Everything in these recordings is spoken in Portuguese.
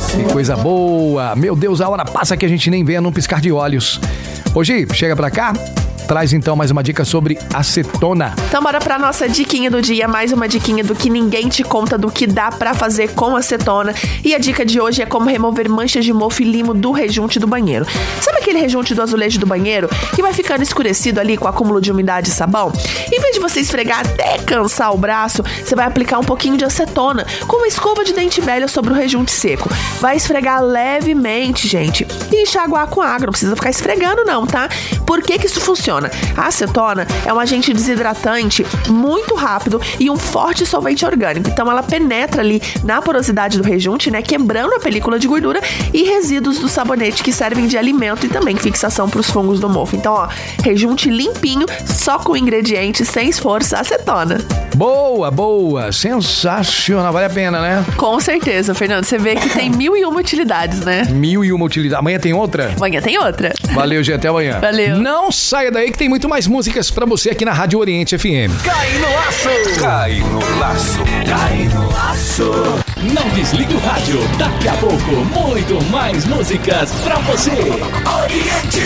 Que coisa boa. Meu Deus, a hora passa que a gente nem vê num piscar de olhos. Ô Gi, chega pra cá. Traz então mais uma dica sobre acetona. Então bora pra nossa diquinha do dia, mais uma diquinha do que ninguém te conta do que dá pra fazer com acetona. E a dica de hoje é como remover manchas de mofo e limo do rejunte do banheiro. Sabe aquele rejunte do azulejo do banheiro que vai ficando escurecido ali com o acúmulo de umidade e sabão? Em vez de você esfregar até cansar o braço, você vai aplicar um pouquinho de acetona com uma escova de dente velho sobre o rejunte seco. Vai esfregar levemente, gente, e enxaguar com água. Não precisa ficar esfregando não, tá? Por que isso funciona? A acetona é um agente desidratante muito rápido e um forte solvente orgânico. Então ela penetra ali na porosidade do rejunte, né, quebrando a película de gordura e resíduos do sabonete que servem de alimento e também fixação para os fungos do mofo. Então, ó, rejunte limpinho, só com ingredientes, sem esforço, acetona. Boa, boa, sensacional, vale a pena, né? Com certeza, Fernando, você vê que tem 1001 utilidades, né? 1001 utilidades. Amanhã tem outra? Amanhã tem outra. Valeu, Gê, até amanhã. Valeu. Não saia daí que tem muito mais músicas pra você aqui na Rádio Oriente FM. Cai no laço! Cai no laço! Cai no laço! Não desligue o rádio, daqui a pouco muito mais músicas pra você. Oriente!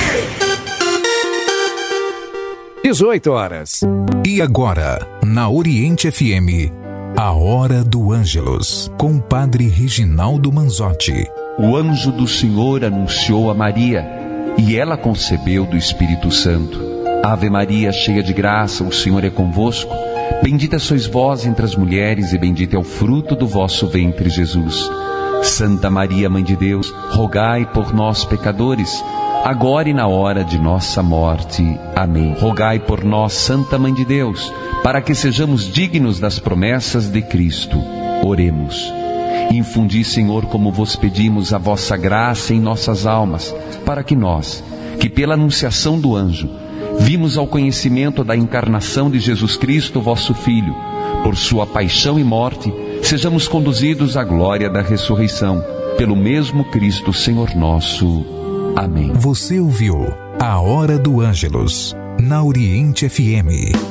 18 horas. E agora, na Oriente FM, a Hora do Ângelus, com o Padre Reginaldo Manzotti. O anjo do Senhor anunciou a Maria, e ela concebeu do Espírito Santo. Ave Maria, cheia de graça, o Senhor é convosco. Bendita sois vós entre as mulheres, e bendito é o fruto do vosso ventre, Jesus. Santa Maria, Mãe de Deus, rogai por nós, pecadores, agora e na hora de nossa morte. Amém. Rogai por nós, Santa Mãe de Deus, para que sejamos dignos das promessas de Cristo. Oremos. Infundi, Senhor, como vos pedimos, a vossa graça em nossas almas, para que nós, que pela anunciação do anjo, vimos ao conhecimento da encarnação de Jesus Cristo, vosso Filho, por sua paixão e morte, sejamos conduzidos à glória da ressurreição, pelo mesmo Cristo, Senhor nosso. Amém. Você ouviu a Hora do Ângelus, na Oriente FM.